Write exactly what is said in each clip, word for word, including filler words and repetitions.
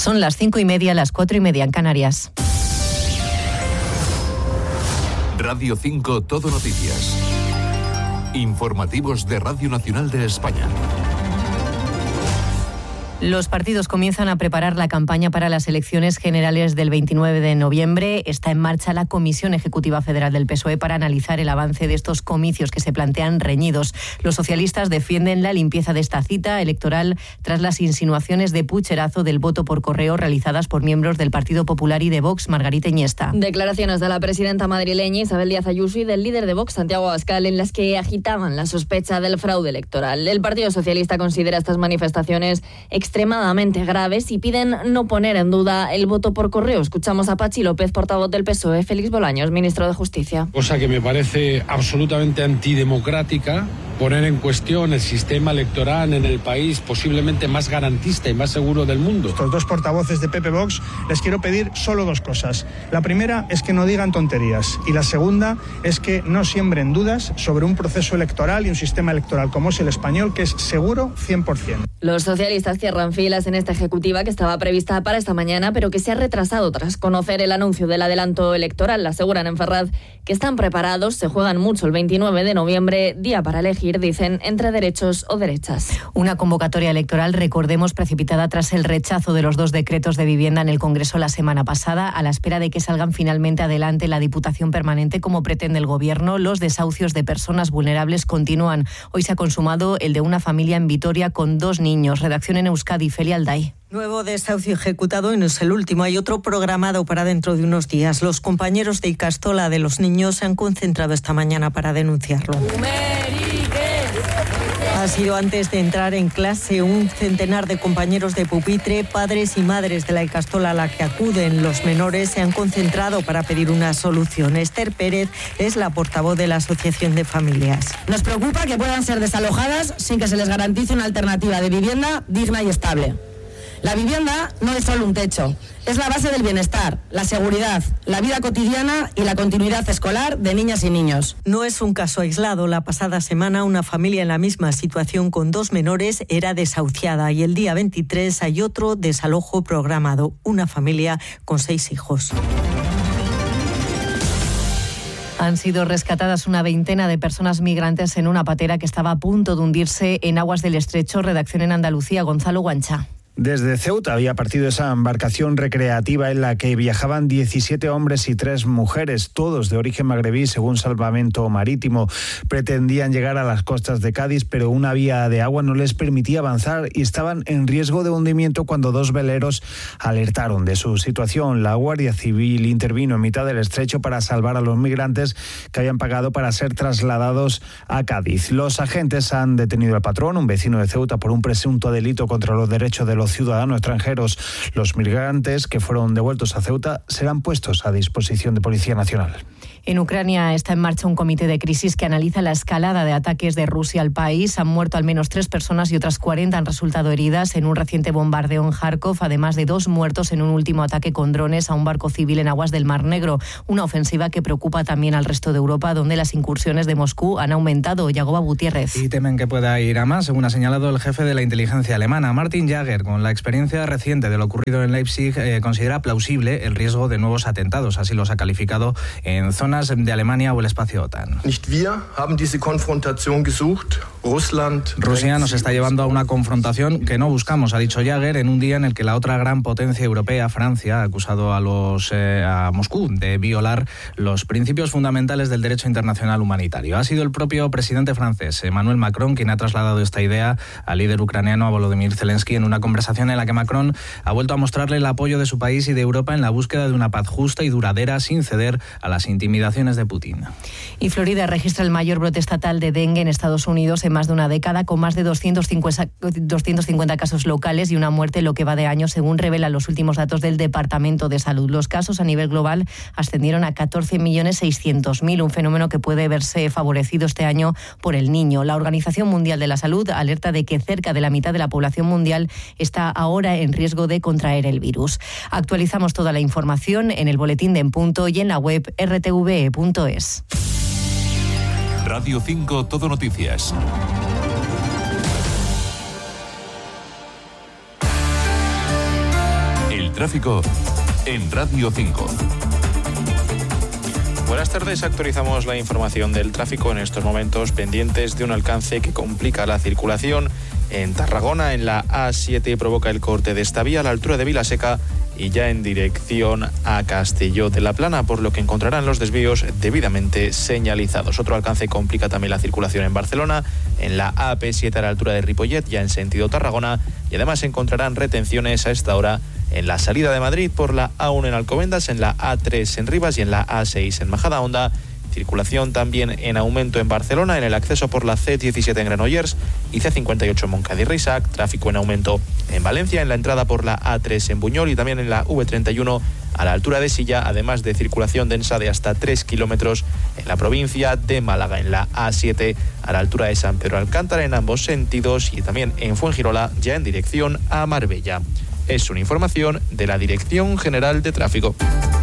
Son las cinco y media, las cuatro y media en Canarias. Radio cinco Todo Noticias. Informativos de Radio Nacional de España. Los partidos comienzan a preparar la campaña para las elecciones generales del veintinueve de noviembre. Está en marcha la Comisión Ejecutiva Federal del P S O E para analizar el avance de estos comicios que se plantean reñidos. Los socialistas defienden la limpieza de esta cita electoral tras las insinuaciones de pucherazo del voto por correo realizadas por miembros del Partido Popular y de Vox, Margarita Iniesta. Declaraciones de la presidenta madrileña Isabel Díaz Ayuso y del líder de Vox, Santiago Abascal, en las que agitaban la sospecha del fraude electoral. El Partido Socialista considera estas manifestaciones extremadamente graves y piden no poner en duda el voto por correo. Escuchamos a Pachi López, portavoz del P S O E, Félix Bolaños, ministro de Justicia. Cosa que me parece absolutamente antidemocrática, poner en cuestión el sistema electoral en el país posiblemente más garantista y más seguro del mundo. Estos dos portavoces de P P Vox les quiero pedir solo dos cosas. La primera es que no digan tonterías y la segunda es que no siembren dudas sobre un proceso electoral y un sistema electoral como es el español, que es seguro cien por ciento. Los socialistas cierran filas en esta ejecutiva que estaba prevista para esta mañana, pero que se ha retrasado tras conocer el anuncio del adelanto electoral. Aseguran en Ferraz que están preparados, se juegan mucho el veintinueve de noviembre, día para elegir, dicen, entre derechos o derechas. Una convocatoria electoral, recordemos, precipitada tras el rechazo de los dos decretos de vivienda en el Congreso la semana pasada, a la espera de que salgan finalmente adelante la Diputación Permanente, como pretende el Gobierno. Los desahucios de personas vulnerables continúan. Hoy se ha consumado el de una familia en Vitoria con dos niños. Redacción en Euskadi, Felia Alday. Nuevo desahucio ejecutado y no es el último. Hay otro programado para dentro de unos días. Los compañeros de Icastola de los niños se han concentrado esta mañana para denunciarlo. Ha sido antes de entrar en clase. Un centenar de compañeros de pupitre, padres y madres de la Icastola a la que acuden los menores, se han concentrado para pedir una solución. Esther Pérez es la portavoz de la Asociación de Familias. Nos preocupa que puedan ser desalojadas sin que se les garantice una alternativa de vivienda digna y estable. La vivienda no es solo un techo, es la base del bienestar, la seguridad, la vida cotidiana y la continuidad escolar de niñas y niños. No es un caso aislado. La pasada semana una familia en la misma situación con dos menores era desahuciada y el día veintitrés hay otro desalojo programado, una familia con seis hijos. Han sido rescatadas una veintena de personas migrantes en una patera que estaba a punto de hundirse en aguas del estrecho. Redacción en Andalucía, Gonzalo Guancha. Desde Ceuta había partido esa embarcación recreativa en la que viajaban diecisiete hombres y tres mujeres, todos de origen magrebí, según Salvamento Marítimo. Pretendían llegar a las costas de Cádiz, pero una vía de agua no les permitía avanzar y estaban en riesgo de hundimiento cuando dos veleros alertaron de su situación. La Guardia Civil intervino en mitad del estrecho para salvar a los migrantes que habían pagado para ser trasladados a Cádiz. Los agentes han detenido al patrón, un vecino de Ceuta, por un presunto delito contra los derechos de los ciudadanos extranjeros. Los migrantes que fueron devueltos a Ceuta serán puestos a disposición de Policía Nacional. En Ucrania está en marcha un comité de crisis que analiza la escalada de ataques de Rusia al país. Han muerto al menos tres personas y otras cuarenta han resultado heridas en un reciente bombardeo en Kharkov, además de dos muertos en un último ataque con drones a un barco civil en aguas del Mar Negro. Una ofensiva que preocupa también al resto de Europa, donde las incursiones de Moscú han aumentado. Yagoba Gutiérrez. Y temen que pueda ir a más, según ha señalado el jefe de la inteligencia alemana, Martin Jager. Con la experiencia reciente de lo ocurrido en Leipzig, eh, considera plausible el riesgo de nuevos atentados. Así los ha calificado en zonas de Alemania o el espacio OTAN. Rusia nos está llevando a una confrontación que no buscamos, ha dicho Jager, en un día en el que la otra gran potencia europea, Francia, ha acusado a, los, eh, a Moscú de violar los principios fundamentales del derecho internacional humanitario. Ha sido el propio presidente francés, Emmanuel Macron, quien ha trasladado esta idea al líder ucraniano, a Volodymyr Zelensky, en una conversación en la que Macron ha vuelto a mostrarle el apoyo de su país y de Europa en la búsqueda de una paz justa y duradera sin ceder a las intimidaciones de Putin. Y Florida registra el mayor brote estatal de dengue en Estados Unidos en más de una década, con más de doscientos cincuenta casos locales y una muerte en lo que va de año, según revelan los últimos datos del Departamento de Salud. Los casos a nivel global ascendieron a catorce millones seiscientos mil, un fenómeno que puede verse favorecido este año por el Niño. La Organización Mundial de la Salud alerta de que cerca de la mitad de la población mundial está ahora en riesgo de contraer el virus. Actualizamos toda la información en el boletín de En Punto y en la web r t v punto es. Radio cinco Todo Noticias. tráfico en Radio cinco. Buenas tardes, actualizamos la información del tráfico en estos momentos pendientes de un alcance que complica la circulación en Tarragona. En la A siete provoca el corte de esta vía a la altura de Vilaseca y ya en dirección a Castelló de la Plana, por lo que encontrarán los desvíos debidamente señalizados. Otro alcance complica también la circulación en Barcelona, en la A P siete a la altura de Ripollet, ya en sentido Tarragona, y además encontrarán retenciones a esta hora en la salida de Madrid por la A uno en Alcobendas, en la A tres en Rivas y en la A seis en Majadahonda. Circulación también en aumento en Barcelona, en el acceso por la C diecisiete en Granollers y C cincuenta y ocho en Montcada y Reixac. Tráfico en aumento en Valencia, en la entrada por la A tres en Buñol y también en la V treinta y uno a la altura de Silla, además de circulación densa de hasta tres kilómetros en la provincia de Málaga, en la A siete a la altura de San Pedro Alcántara en ambos sentidos y también en Fuengirola, ya en dirección a Marbella. Es una información de la Dirección General de Tráfico.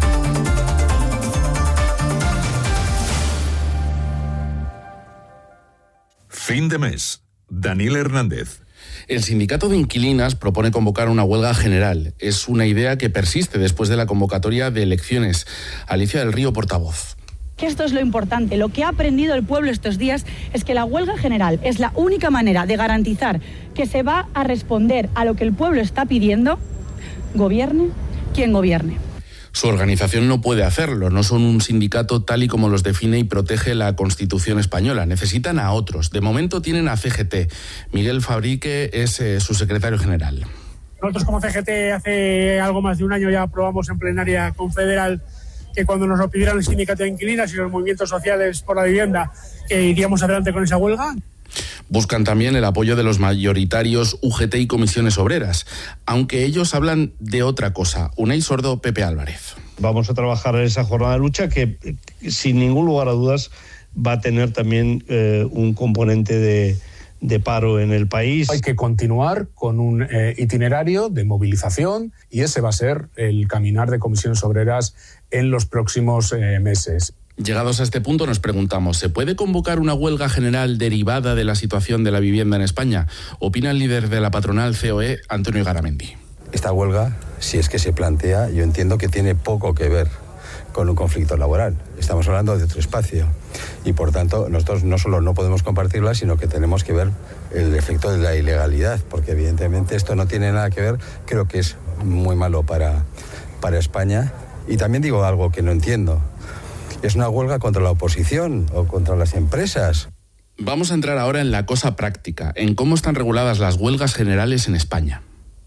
Fin de mes. Daniel Hernández. El sindicato de inquilinas propone convocar una huelga general. Es una idea que persiste después de la convocatoria de elecciones. Alicia del Río, portavoz. Que esto es lo importante. Lo que ha aprendido el pueblo estos días es que la huelga general es la única manera de garantizar que se va a responder a lo que el pueblo está pidiendo, gobierne quien gobierne. Su organización no puede hacerlo, no son un sindicato tal y como los define y protege la Constitución española. Necesitan a otros. De momento tienen a C G T. Miguel Fabrique es eh, su secretario general. Nosotros como C G T hace algo más de un año ya aprobamos en plenaria confederal que cuando nos lo pidieran el sindicato de inquilinas y los movimientos sociales por la vivienda, que iríamos adelante con esa huelga. Buscan también el apoyo de los mayoritarios U G T y comisiones obreras, aunque ellos hablan de otra cosa. Unai Sordo, Pepe Álvarez. Vamos a trabajar en esa jornada de lucha que, sin ningún lugar a dudas, va a tener también eh, un componente de, de paro en el país. Hay que continuar con un eh, itinerario de movilización y ese va a ser el caminar de comisiones obreras en los próximos eh, meses. Llegados a este punto nos preguntamos, ¿se puede convocar una huelga general derivada de la situación de la vivienda en España? Opina el líder de la patronal C O E, Antonio Garamendi. Esta huelga, si es que se plantea, yo entiendo que tiene poco que ver con un conflicto laboral. Estamos hablando de otro espacio y, por tanto, nosotros no solo no podemos compartirla, sino que tenemos que ver el efecto de la ilegalidad, porque evidentemente esto no tiene nada que ver, creo que es muy malo para, para España. Y también digo algo que no entiendo. ¿Es una huelga contra la oposición o contra las empresas? Vamos a entrar ahora en la cosa práctica, en cómo están reguladas las huelgas generales en España.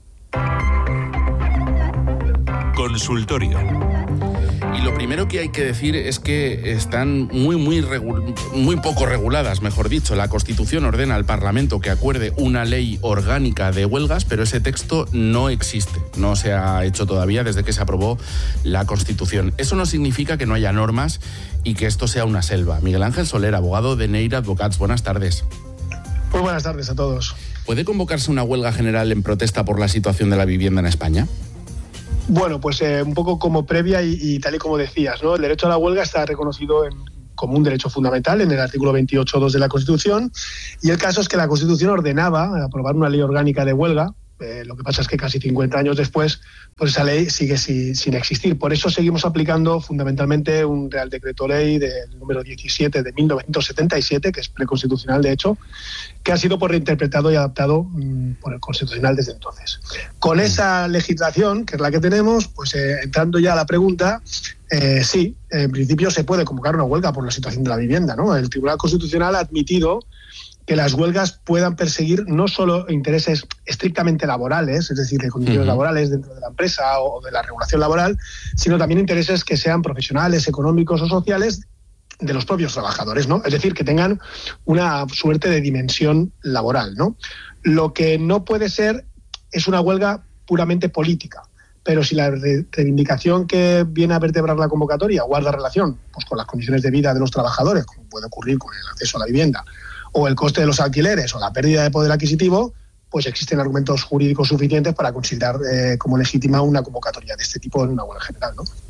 Consultorio. Y lo primero que hay que decir es que están muy, muy, regu- muy poco reguladas, mejor dicho. La Constitución ordena al Parlamento que acuerde una ley orgánica de huelgas, pero ese texto no existe. No se ha hecho todavía desde que se aprobó la Constitución. Eso no significa que no haya normas y que esto sea una selva. Miguel Ángel Soler, abogado de Neira Advocats. Buenas tardes. Muy buenas tardes a todos. ¿Puede convocarse una huelga general en protesta por la situación de la vivienda en España? Bueno, pues eh, un poco como previa y, y tal y como decías, ¿no? El derecho a la huelga está reconocido en, como un derecho fundamental en el artículo veintiocho punto dos de la Constitución, y el caso es que la Constitución ordenaba aprobar una ley orgánica de huelga. Eh, lo que pasa es que casi cincuenta años después, pues esa ley sigue sin, sin existir. Por eso seguimos aplicando fundamentalmente un Real Decreto Ley del número diecisiete de mil novecientos setenta y siete, que es preconstitucional de hecho, que ha sido por reinterpretado y adaptado mmm, por el Constitucional desde entonces. Con esa legislación, que es la que tenemos, pues eh, entrando ya a la pregunta, eh, sí, en principio se puede convocar una huelga por la situación de la vivienda, ¿no? El Tribunal Constitucional ha admitido que las huelgas puedan perseguir no solo intereses estrictamente laborales, es decir, de condiciones uh-huh. laborales dentro de la empresa o de la regulación laboral, sino también intereses que sean profesionales, económicos o sociales de los propios trabajadores, ¿no? Es decir, que tengan una suerte de dimensión laboral, ¿no? Lo que no puede ser es una huelga puramente política, pero si la reivindicación que viene a vertebrar la convocatoria guarda relación pues, con las condiciones de vida de los trabajadores, como puede ocurrir con el acceso a la vivienda, o el coste de los alquileres o la pérdida de poder adquisitivo, pues existen argumentos jurídicos suficientes para considerar eh, como legítima una convocatoria de este tipo en una huelga general, ¿no?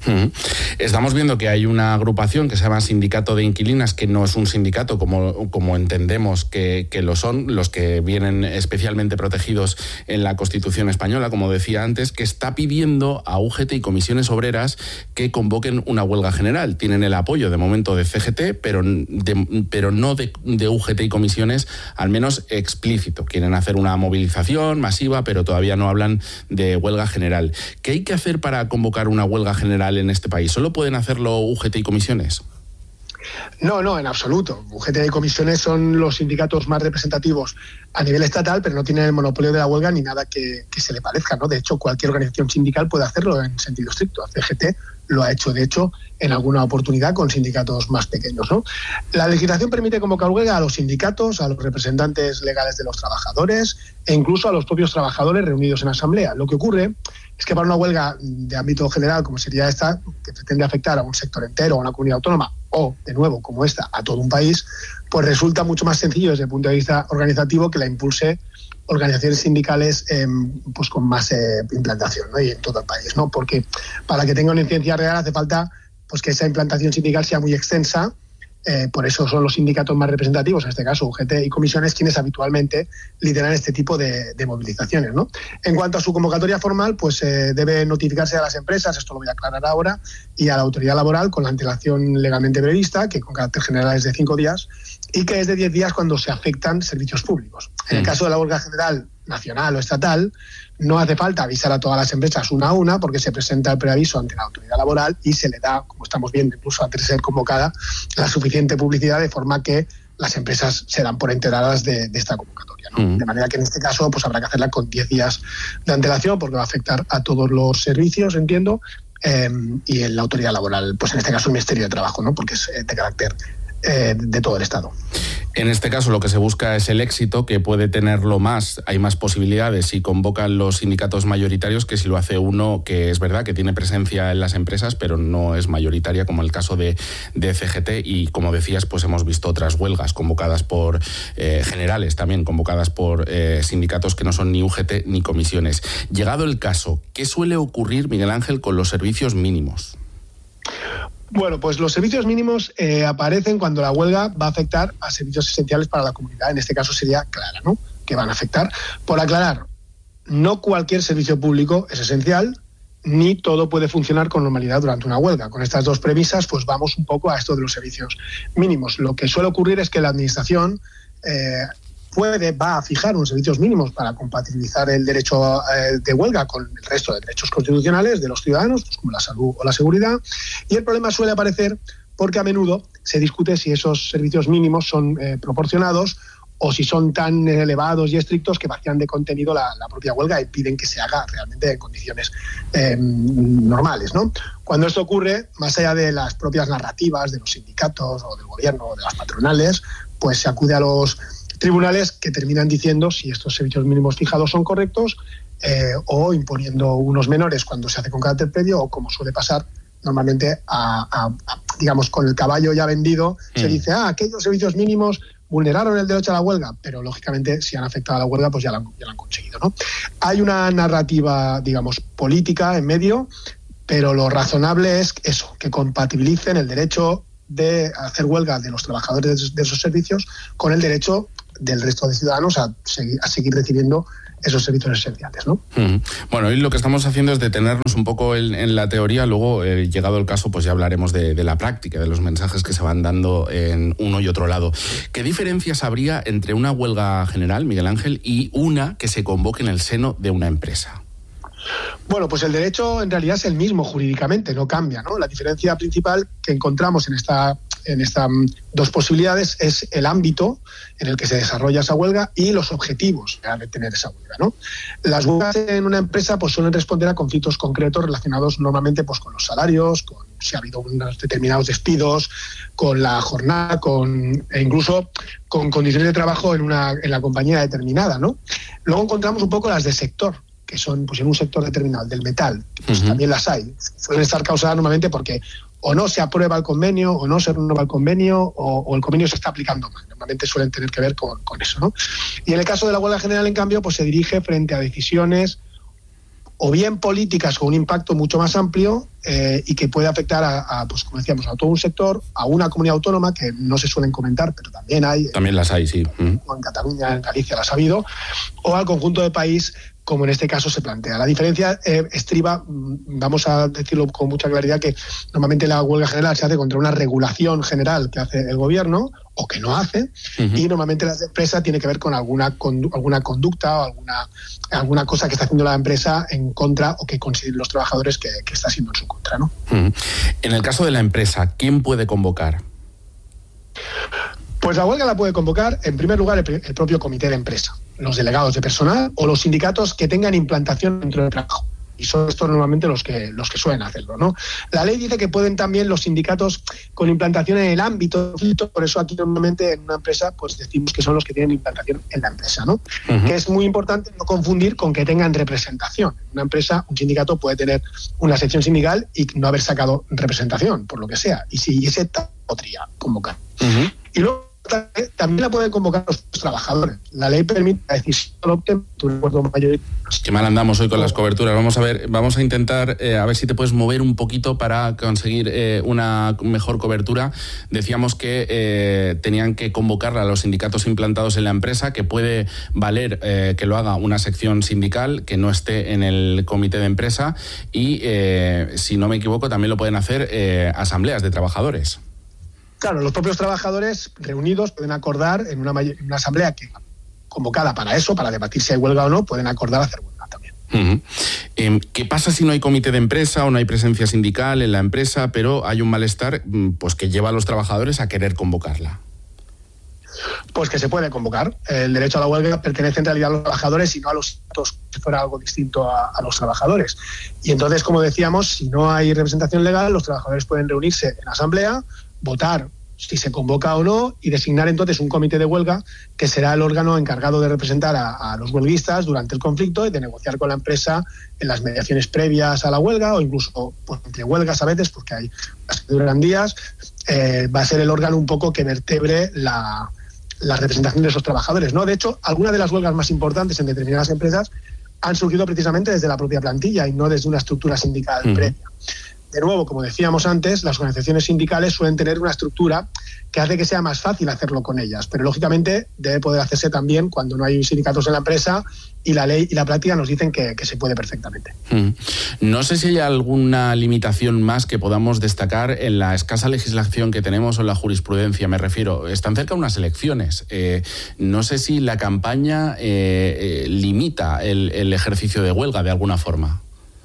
Uh-huh. Estamos viendo que hay una agrupación que se llama Sindicato de Inquilinas, que no es un sindicato como, como entendemos que, que lo son, los que vienen especialmente protegidos en la Constitución española, como decía antes, que está pidiendo a U G T y comisiones obreras que convoquen una huelga general. Tienen el apoyo de momento de C G T, pero, de, pero no de, de U G T y comisiones, al menos explícito. Quieren hacer una movilización masiva, pero todavía no hablan de huelga general. ¿Qué hay que hacer para convocar una huelga general en este país? ¿Solo pueden hacerlo U G T y comisiones? No, no, en absoluto. U G T y comisiones son los sindicatos más representativos a nivel estatal, pero no tienen el monopolio de la huelga ni nada que, que se le parezca, ¿no? De hecho, cualquier organización sindical puede hacerlo en sentido estricto. C G T lo ha hecho, de hecho, en alguna oportunidad con sindicatos más pequeños, ¿no? La legislación permite convocar huelga a los sindicatos, a los representantes legales de los trabajadores e incluso a los propios trabajadores reunidos en asamblea. Lo que ocurre es que para una huelga de ámbito general, como sería esta, que pretende afectar a un sector entero, a una comunidad autónoma, o, de nuevo, como esta, a todo un país, pues resulta mucho más sencillo desde el punto de vista organizativo que la impulse organizaciones sindicales eh, pues con más eh, implantación, ¿no? Y en todo el país, ¿no? Porque para que tenga una incidencia real hace falta pues que esa implantación sindical sea muy extensa. Eh, por eso son los sindicatos más representativos, en este caso U G T y comisiones, quienes habitualmente lideran este tipo de, de movilizaciones, ¿no? En cuanto a su convocatoria formal, pues eh, debe notificarse a las empresas, esto lo voy a aclarar ahora, y a la autoridad laboral con la antelación legalmente prevista, que con carácter general es de cinco días, y que es de diez días cuando se afectan servicios públicos. En el caso de la huelga general nacional o estatal, no hace falta avisar a todas las empresas una a una, porque se presenta el preaviso ante la autoridad laboral y se le da, como estamos viendo, incluso antes de ser convocada, la suficiente publicidad, de forma que las empresas se dan por enteradas de, de esta convocatoria, ¿no? Uh-huh. De manera que en este caso pues habrá que hacerla con diez días de antelación, porque va a afectar a todos los servicios, entiendo, eh, y en la autoridad laboral, pues en este caso el Ministerio de Trabajo, ¿no? Porque es de carácter eh, de todo el Estado. En este caso lo que se busca es el éxito, que puede tenerlo más, hay más posibilidades si convocan los sindicatos mayoritarios que si lo hace uno que es verdad que tiene presencia en las empresas, pero no es mayoritaria, como el caso de, de C G T, y como decías, pues hemos visto otras huelgas convocadas por eh, generales, también convocadas por eh, sindicatos que no son ni U G T ni comisiones. Llegado el caso, ¿qué suele ocurrir, Miguel Ángel, con los servicios mínimos? Bueno, pues los servicios mínimos eh, aparecen cuando la huelga va a afectar a servicios esenciales para la comunidad. En este caso sería Clara, ¿no? Que van a afectar. Por aclarar, no cualquier servicio público es esencial, ni todo puede funcionar con normalidad durante una huelga. Con estas dos premisas, pues vamos un poco a esto de los servicios mínimos. Lo que suele ocurrir es que la Administración eh, puede, va a fijar unos servicios mínimos para compatibilizar el derecho eh, de huelga con el resto de derechos constitucionales de los ciudadanos, pues como la salud o la seguridad, y el problema suele aparecer porque a menudo se discute si esos servicios mínimos son eh, proporcionados o si son tan elevados y estrictos que vacían de contenido la, la propia huelga y piden que se haga realmente en condiciones eh, normales, ¿no? Cuando esto ocurre, más allá de las propias narrativas de los sindicatos o del gobierno o de las patronales, pues se acude a los tribunales, que terminan diciendo si estos servicios mínimos fijados son correctos eh, o imponiendo unos menores cuando se hace con carácter previo, o como suele pasar normalmente, a, a, a, digamos, con el caballo ya vendido, mm. se dice, ah, aquellos servicios mínimos vulneraron el derecho a la huelga, pero lógicamente si han afectado a la huelga pues ya lo han, ya lo han conseguido, ¿no? Hay una narrativa, digamos, política en medio, pero lo razonable es eso, que compatibilicen el derecho de hacer huelga de los trabajadores de esos servicios con el derecho del resto de ciudadanos a seguir, a seguir recibiendo esos servicios esenciales, ¿no? Mm. Bueno, y lo que estamos haciendo es detenernos un poco en, en la teoría, luego, eh, llegado el caso, pues ya hablaremos de, de la práctica, de los mensajes que se van dando en uno y otro lado. ¿Qué diferencias habría entre una huelga general, Miguel Ángel, y una que se convoque en el seno de una empresa? Bueno, pues el derecho en realidad es el mismo jurídicamente, no cambia, ¿no? La diferencia principal que encontramos en esta en estas dos posibilidades es el ámbito en el que se desarrolla esa huelga y los objetivos que ha de tener esa huelga, ¿no? Las huelgas en una empresa pues suelen responder a conflictos concretos relacionados normalmente pues con los salarios, con si ha habido unos determinados despidos, con la jornada, con e incluso con condiciones de trabajo en una en la compañía determinada, ¿no? Luego encontramos un poco las de sector, que son pues en un sector determinado, del metal, pues uh-huh. también las hay. Suelen estar causadas normalmente porque o no se aprueba el convenio, o no se renueva el convenio, o, o el convenio se está aplicando mal. Normalmente suelen tener que ver con, con eso, ¿no? Y en el caso de la huelga general, en cambio, pues se dirige frente a decisiones o bien políticas con un impacto mucho más amplio eh, y que puede afectar a, a, pues como decíamos, a todo un sector, a una comunidad autónoma que no se suelen comentar, pero también hay. También las hay, sí. En Cataluña, en Galicia las ha habido, o al conjunto de país, como en este caso se plantea. La diferencia eh, estriba, vamos a decirlo con mucha claridad, que normalmente la huelga general se hace contra una regulación general que hace el gobierno o que no hace, uh-huh. y normalmente la empresa tiene que ver con alguna condu- alguna conducta o alguna alguna cosa que está haciendo la empresa en contra o que consideren los trabajadores que, que está haciendo en su contra, ¿no? Uh-huh. En el caso de la empresa, ¿quién puede convocar? Pues la huelga la puede convocar, en primer lugar, el, el propio comité de empresa, los delegados de personal o los sindicatos que tengan implantación dentro del trabajo. Y son estos normalmente los que los que suelen hacerlo, ¿no? La ley dice que pueden también los sindicatos con implantación en el ámbito, por eso aquí normalmente en una empresa pues decimos que son los que tienen implantación en la empresa, ¿no? Uh-huh. Que es muy importante no confundir con que tengan representación. En una empresa, un sindicato puede tener una sección sindical y no haber sacado representación, por lo que sea. Y si ese podría convocar. Uh-huh. Y luego también la pueden convocar los trabajadores. La ley permite la decisión de un acuerdo mayoritario. Qué mal andamos hoy con las coberturas. Vamos a ver, vamos a intentar eh, a ver si te puedes mover un poquito para conseguir eh, una mejor cobertura. Decíamos que eh, tenían que convocarla a los sindicatos implantados en la empresa, que puede valer eh, que lo haga una sección sindical que no esté en el comité de empresa y, eh, si no me equivoco, también lo pueden hacer eh, asambleas de trabajadores. Claro, los propios trabajadores reunidos pueden acordar en una, may- en una asamblea que convocada para eso, para debatir si hay huelga o no, pueden acordar hacer huelga también. Uh-huh. Eh, ¿Qué pasa si no hay comité de empresa o no hay presencia sindical en la empresa, pero hay un malestar pues que lleva a los trabajadores a querer convocarla? Pues que se puede convocar. El derecho a la huelga pertenece en realidad a los trabajadores y no a los sindicatos, si fuera algo distinto a, a los trabajadores. Y entonces, como decíamos, si no hay representación legal, los trabajadores pueden reunirse en asamblea, votar si se convoca o no y designar entonces un comité de huelga que será el órgano encargado de representar a, a los huelguistas durante el conflicto y de negociar con la empresa en las mediaciones previas a la huelga o incluso pues, entre huelgas a veces, porque hay las que duran días. Eh, va a ser el órgano un poco que vertebre la, la representación de esos trabajadores, ¿no? De hecho, algunas de las huelgas más importantes en determinadas empresas han surgido precisamente desde la propia plantilla y no desde una estructura sindical uh-huh. previa. De nuevo, como decíamos antes, las organizaciones sindicales suelen tener una estructura que hace que sea más fácil hacerlo con ellas, pero lógicamente debe poder hacerse también cuando no hay sindicatos en la empresa y la ley y la práctica nos dicen que, que se puede perfectamente. Mm. No sé si hay alguna limitación más que podamos destacar en la escasa legislación que tenemos o en la jurisprudencia, me refiero. Están cerca unas elecciones. Eh, no sé si la campaña eh, eh, limita el, el ejercicio de huelga de alguna forma.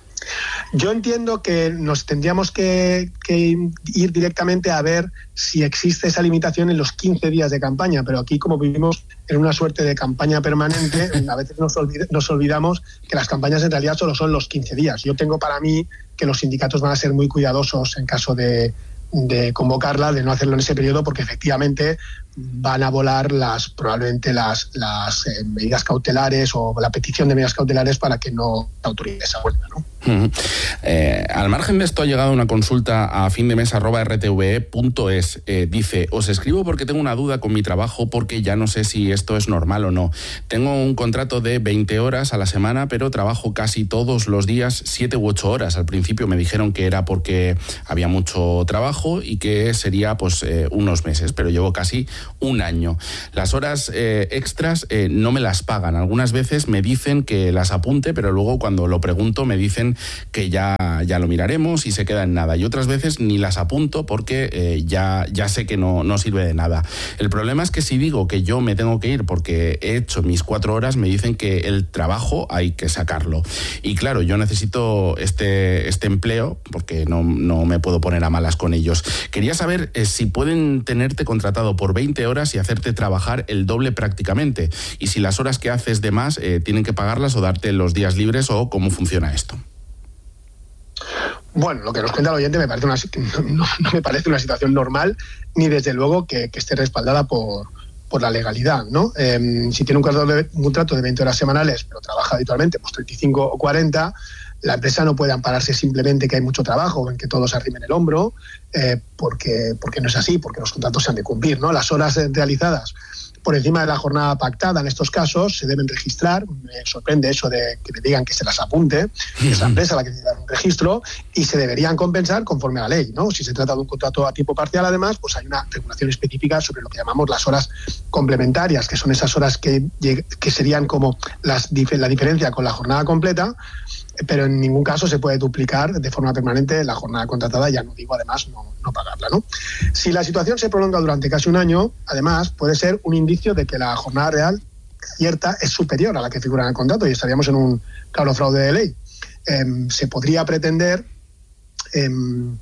Yo entiendo que nos tendríamos que, que ir directamente a ver si existe esa limitación en los quince días de campaña, pero aquí como vivimos en una suerte de campaña permanente, a veces nos, olvid- nos olvidamos que las campañas en realidad solo son los quince días. Yo tengo para mí que los sindicatos van a ser muy cuidadosos en caso de, de convocarla, de no hacerlo en ese periodo, porque efectivamente van a volar las probablemente las, las eh, medidas cautelares o la petición de medidas cautelares para que no autorice esa huelga, ¿no? Uh-huh. Eh, al margen de esto ha llegado una consulta a findemes arroba r t v e punto es. Eh, dice, os escribo porque tengo una duda con mi trabajo porque ya no sé si esto es normal o no. Tengo un contrato de veinte horas a la semana, pero trabajo casi todos los días siete u ocho horas. Al principio me dijeron que era porque había mucho trabajo y que sería pues eh, unos meses, pero llevo casi un año. Las horas eh, extras eh, no me las pagan. Algunas veces me dicen que las apunte, pero luego cuando lo pregunto me dicen que ya, ya lo miraremos y se queda en nada. Y otras veces ni las apunto porque eh, ya, ya sé que no, no sirve de nada. El problema es que si digo que yo me tengo que ir porque he hecho mis cuatro horas, me dicen que el trabajo hay que sacarlo. Y claro, yo necesito este, este empleo porque no, no me puedo poner a malas con ellos. Quería saber eh, si pueden tenerte contratado por veinte horas y hacerte trabajar el doble prácticamente. Y si las horas que haces de más eh, tienen que pagarlas o darte los días libres o cómo funciona esto. Bueno, lo que nos cuenta el oyente me parece una, no, no me parece una situación normal, ni desde luego que, que esté respaldada por, por la legalidad, ¿no? Eh, si tiene un contrato, de, un contrato de veinte horas semanales, pero trabaja habitualmente pues treinta y cinco o cuarenta, la empresa no puede ampararse simplemente que hay mucho trabajo o en que todos arrimen el hombro, eh, porque, porque no es así, porque los contratos se han de cumplir, ¿no? Las horas realizadas por encima de la jornada pactada en estos casos, se deben registrar. Me sorprende eso de que me digan que se las apunte, que es la empresa la que tiene un registro, y se deberían compensar conforme a la ley, ¿no? Si se trata de un contrato a tiempo parcial, además, pues hay una regulación específica sobre lo que llamamos las horas complementarias, que son esas horas que, que serían como las, la diferencia con la jornada completa, pero en ningún caso se puede duplicar de forma permanente la jornada contratada, ya no digo además no, no pagarla, ¿no? Si la situación se prolonga durante casi un año, además puede ser un indicio de que la jornada real cierta es superior a la que figura en el contrato y estaríamos en un claro fraude de ley. Eh, se podría pretender eh,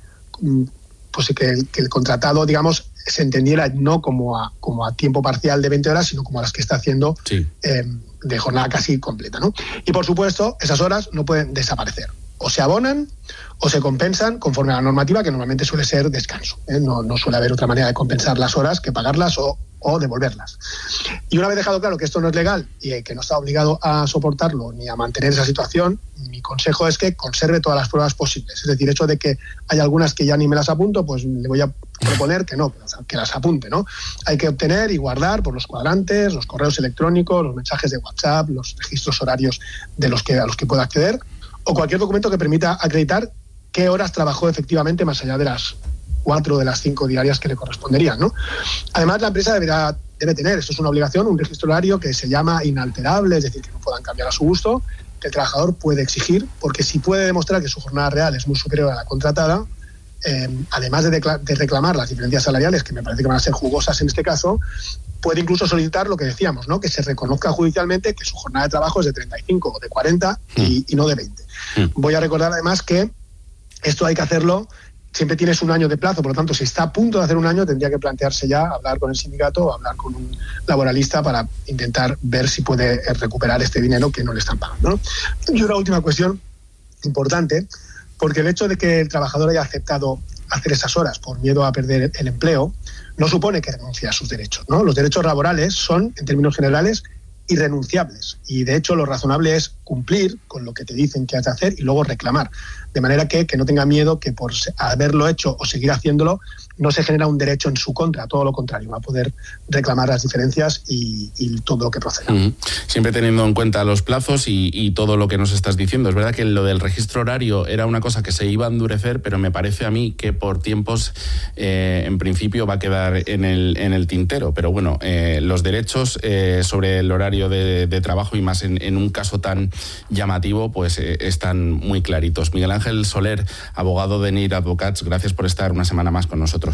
pues que el, que el contratado, digamos, se entendiera no como a, como a tiempo parcial de veinte horas, sino como a las que está haciendo sí. eh, de jornada casi completa, ¿no? Y por supuesto, esas horas no pueden desaparecer. O se abonan o se compensan conforme a la normativa, que normalmente suele ser descanso, ¿eh? No, no suele haber otra manera de compensar las horas que pagarlas o, o devolverlas. Y una vez dejado claro que esto no es legal y que no está obligado a soportarlo ni a mantener esa situación, mi consejo es que conserve todas las pruebas posibles. Es decir, hecho de que hay algunas que ya ni me las apunto, pues le voy a proponer que no, que las apunte, ¿no? Hay que obtener y guardar por los cuadrantes, los correos electrónicos, los mensajes de WhatsApp, los registros horarios de los que, a los que pueda acceder, o cualquier documento que permita acreditar qué horas trabajó efectivamente más allá de las cuatro de las cinco diarias que le corresponderían, ¿no? Además, la empresa deberá, debe tener, eso es una obligación, un registro horario que se llama inalterable, es decir, que no puedan cambiar a su gusto, que el trabajador puede exigir, porque si puede demostrar que su jornada real es muy superior a la contratada, eh, además de, de reclamar las diferencias salariales, que me parece que van a ser jugosas en este caso, puede incluso solicitar lo que decíamos, ¿no? Que se reconozca judicialmente que su jornada de trabajo es de treinta y cinco o de cuarenta y, y no de veinte. Mm. Voy a recordar además que esto hay que hacerlo, siempre tienes un año de plazo, por lo tanto, si está a punto de hacer un año, tendría que plantearse ya hablar con el sindicato o hablar con un laboralista para intentar ver si puede recuperar este dinero que no le están pagando, ¿no? Y una última cuestión importante, porque el hecho de que el trabajador haya aceptado hacer esas horas por miedo a perder el empleo no supone que renuncie a sus derechos, ¿no? Los derechos laborales son, en términos generales, irrenunciables y, de hecho, lo razonable es cumplir con lo que te dicen que has de hacer y luego reclamar. De manera que, que no tenga miedo que por haberlo hecho o seguir haciéndolo no se genera un derecho en su contra, todo lo contrario, va a poder reclamar las diferencias y, y todo lo que proceda. Mm. Siempre teniendo en cuenta los plazos y, y todo lo que nos estás diciendo. Es verdad que lo del registro horario era una cosa que se iba a endurecer, pero me parece a mí que por tiempos, eh, en principio, va a quedar en el, en el tintero. Pero bueno, eh, los derechos eh, sobre el horario de, de trabajo y más en, en un caso tan llamativo, pues eh, están muy claritos. Miguel Ángel Soler, abogado de N I R Advocats, gracias por estar una semana más con nosotros.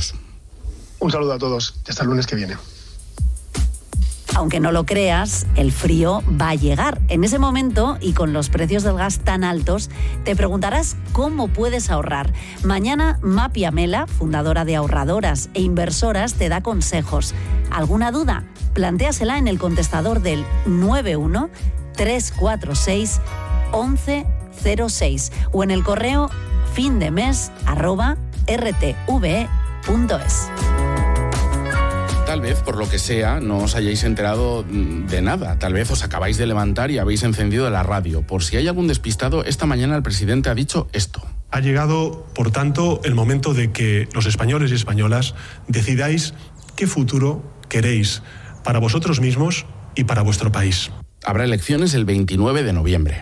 Un saludo a todos y hasta el lunes que viene. Aunque no lo creas, el frío va a llegar. En ese momento, y con los precios del gas tan altos, te preguntarás cómo puedes ahorrar. Mañana, Mapi Amela, fundadora de ahorradoras e inversoras, te da consejos. ¿Alguna duda? Plantéasela en el contestador del nueve uno tres cuatro seis once cero seis o en el correo findemes arroba rtve punto es. Tal vez, por lo que sea, no os hayáis enterado de nada. Tal vez os acabáis de levantar y habéis encendido la radio. Por si hay algún despistado, esta mañana el presidente ha dicho esto. Ha llegado, por tanto, el momento de que los españoles y españolas decidáis qué futuro queréis para vosotros mismos y para vuestro país. Habrá elecciones el veintinueve de noviembre.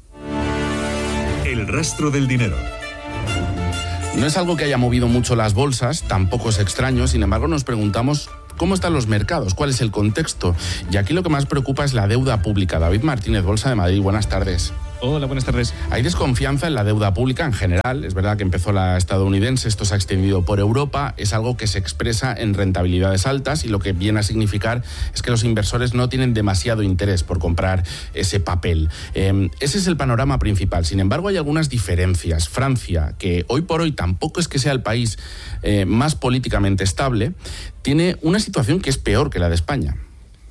El rastro del dinero. No es algo que haya movido mucho las bolsas, tampoco es extraño, sin embargo nos preguntamos cómo están los mercados, cuál es el contexto. Y aquí lo que más preocupa es la deuda pública. David Martínez, Bolsa de Madrid, buenas tardes. Hola, buenas tardes. Hay desconfianza en la deuda pública en general. Es verdad que empezó la estadounidense, esto se ha extendido por Europa. Es algo que se expresa en rentabilidades altas y lo que viene a significar es que los inversores no tienen demasiado interés por comprar ese papel. Eh, ese es el panorama principal. Sin embargo, hay algunas diferencias. Francia, que hoy por hoy tampoco es que sea el país eh, más políticamente estable, tiene una situación que es peor que la de España.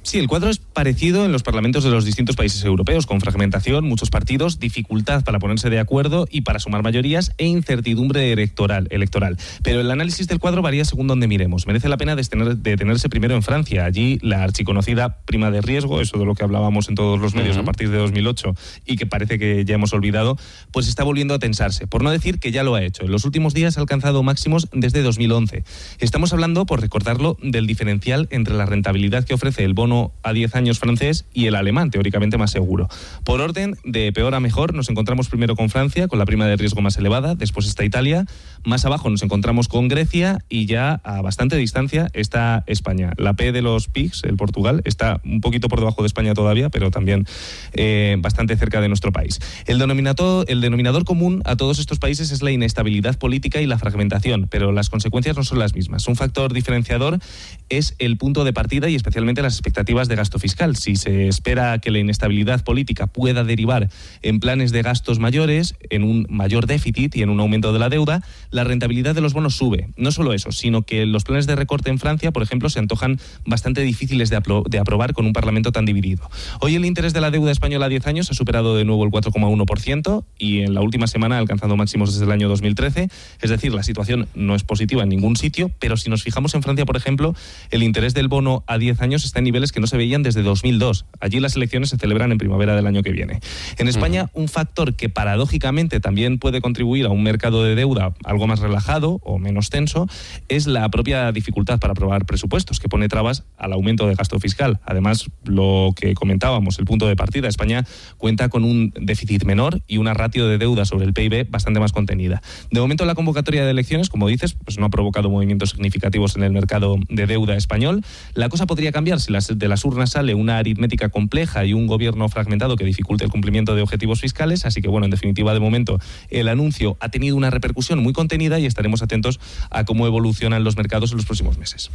Sí, el cuadro es parecido en los parlamentos de los distintos países europeos, con fragmentación, muchos partidos, dificultad para ponerse de acuerdo y para sumar mayorías e incertidumbre electoral. electoral. Pero el análisis del cuadro varía según donde miremos. Merece la pena detenerse primero en Francia. Allí la archiconocida prima de riesgo, eso de lo que hablábamos en todos los medios uh-huh. a partir de dos mil ocho y que parece que ya hemos olvidado, pues está volviendo a tensarse. Por no decir que ya lo ha hecho. En los últimos días ha alcanzado máximos desde dos mil once. Estamos hablando, por recordarlo, del diferencial entre la rentabilidad que ofrece el bono a diez años francés y el alemán, teóricamente más seguro. Por orden, de peor a mejor, nos encontramos primero con Francia, con la prima de riesgo más elevada, después está Italia, más abajo nos encontramos con Grecia y ya a bastante distancia está España. La P de los P I Gs, el Portugal, está un poquito por debajo de España todavía, pero también eh, bastante cerca de nuestro país. El denominador, el denominador común a todos estos países es la inestabilidad política y la fragmentación, pero las consecuencias no son las mismas. Un factor diferenciador es el punto de partida y especialmente las expectativas de gasto fiscal. Si se espera que la inestabilidad política pueda derivar en planes de gastos mayores, en un mayor déficit y en un aumento de la deuda, la rentabilidad de los bonos sube. No solo eso, sino que los planes de recorte en Francia, por ejemplo, se antojan bastante difíciles de, apro- de aprobar con un Parlamento tan dividido. Hoy el interés de la deuda española a diez años ha superado de nuevo el cuatro coma uno por ciento y en la última semana ha alcanzado máximos desde el año dos mil trece. Es decir, la situación no es positiva en ningún sitio, pero si nos fijamos en Francia, por ejemplo, el interés del bono a diez años está en niveles que no se veían desde dos mil dos. Allí las elecciones se celebran en primavera del año que viene. En España, uh-huh. un factor que paradójicamente también puede contribuir a un mercado de deuda algo más relajado o menos tenso es la propia dificultad para aprobar presupuestos, que pone trabas al aumento de gasto fiscal. Además, lo que comentábamos, el punto de partida, España cuenta con un déficit menor y una ratio de deuda sobre el P I B bastante más contenida. De momento, la convocatoria de elecciones, como dices, pues no ha provocado movimientos significativos en el mercado de deuda español. La cosa podría cambiar si las, de las urnas sale una aritmética compleja y un gobierno fragmentado que dificulte el cumplimiento de objetivos fiscales, así que bueno, en definitiva, de momento el anuncio ha tenido una repercusión muy contenida y estaremos atentos a cómo evolucionan los mercados en los próximos meses.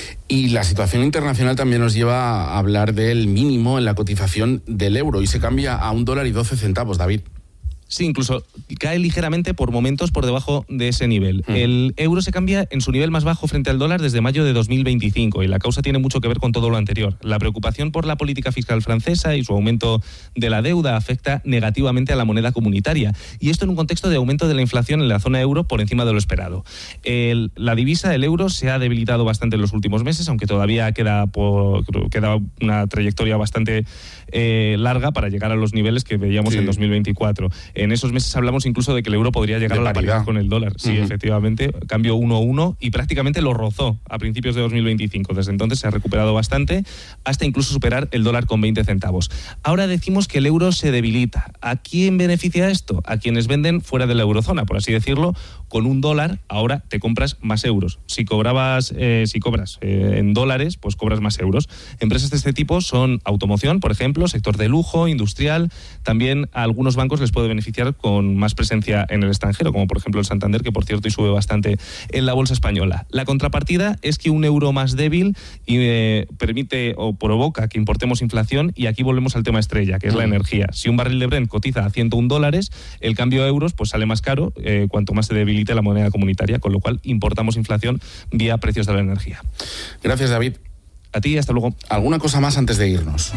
Y la situación internacional también nos lleva a hablar del mínimo en la cotización del euro y se cambia a un dólar y doce centavos, David. Sí, incluso cae ligeramente por momentos por debajo de ese nivel. Mm. El euro se cambia en su nivel más bajo frente al dólar desde mayo de dos mil veinticinco y la causa tiene mucho que ver con todo lo anterior. La preocupación por la política fiscal francesa y su aumento de la deuda afecta negativamente a la moneda comunitaria y esto en un contexto de aumento de la inflación en la zona euro por encima de lo esperado. El, la divisa, el euro, se ha debilitado bastante en los últimos meses, aunque todavía queda, por, queda una trayectoria bastante eh, larga para llegar a los niveles que veíamos sí. en dos mil veinticuatro. En esos meses hablamos incluso de que el euro podría llegar de a la paridad. paridad con el dólar. Sí, uh-huh. efectivamente, cambio uno a uno y prácticamente lo rozó a principios de dos mil veinticinco. Desde entonces se ha recuperado bastante hasta incluso superar el dólar con veinte centavos. Ahora decimos que el euro se debilita. ¿A quién beneficia esto? A quienes venden fuera de la eurozona, por así decirlo. Con un dólar ahora te compras más euros. Si cobrabas, eh, si cobras eh, en dólares, pues cobras más euros. Empresas de este tipo son automoción, por ejemplo, sector de lujo, industrial. También a algunos bancos les puede beneficiar con más presencia en el extranjero, como por ejemplo el Santander, que por cierto y sube bastante en la bolsa española. La contrapartida es que un euro más débil eh, permite o provoca que importemos inflación y aquí volvemos al tema estrella, que es la energía. Si un barril de Brent cotiza a ciento un dólares, el cambio a euros pues sale más caro eh, cuanto más se debilite la moneda comunitaria, con lo cual importamos inflación vía precios de la energía. Gracias, David. A ti, hasta luego. ¿Alguna cosa más antes de irnos?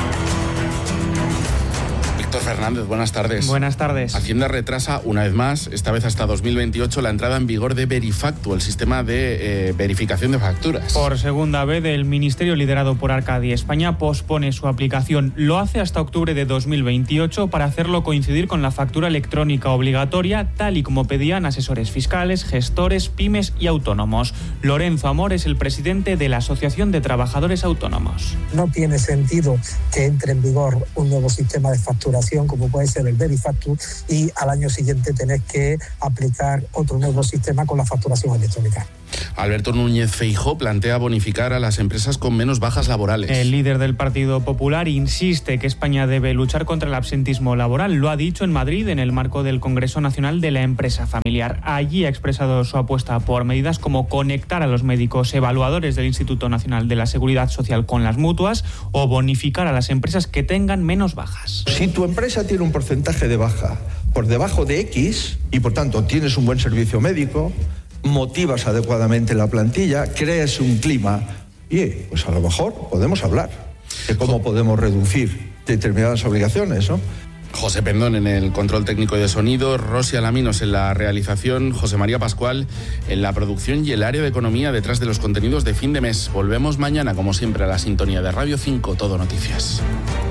Víctor Fernández, buenas tardes. Buenas tardes. Hacienda retrasa una vez más, esta vez hasta dos mil veintiocho, la entrada en vigor de Verifactu, el sistema de eh, verificación de facturas. Por segunda vez, el ministerio liderado por Arcadi España pospone su aplicación. Lo hace hasta octubre de dos mil veintiocho para hacerlo coincidir con la factura electrónica obligatoria, tal y como pedían asesores fiscales, gestores, pymes y autónomos. Lorenzo Amor es el presidente de la Asociación de Trabajadores Autónomos. No tiene sentido que entre en vigor un nuevo sistema de factura como puede ser el Verifactu y al año siguiente tenés que aplicar otro nuevo sistema con la facturación electrónica. Alberto Núñez Feijóo plantea bonificar a las empresas con menos bajas laborales. El líder del Partido Popular insiste que España debe luchar contra el absentismo laboral. Lo ha dicho en Madrid en el marco del Congreso Nacional de la Empresa Familiar. Allí ha expresado su apuesta por medidas como conectar a los médicos evaluadores del Instituto Nacional de la Seguridad Social con las mutuas o bonificar a las empresas que tengan menos bajas. Si tu empresa tiene un porcentaje de baja por debajo de X y por tanto tienes un buen servicio médico, motivas adecuadamente la plantilla, creas un clima y pues a lo mejor podemos hablar. de cómo podemos reducir determinadas obligaciones, ¿no? José Pendón en el control técnico de sonido, Rosy Alaminos en la realización, José María Pascual en la producción y el área de economía detrás de los contenidos de fin de mes. Volvemos mañana, como siempre, a la sintonía de Radio cinco, Todo Noticias.